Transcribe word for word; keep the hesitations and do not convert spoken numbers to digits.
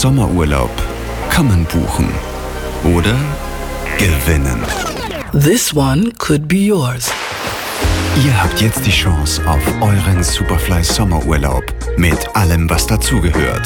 Sommerurlaub kann man buchen oder gewinnen. This one could be yours. Ihr habt jetzt die Chance auf euren Superfly Sommerurlaub mit allem, was dazugehört.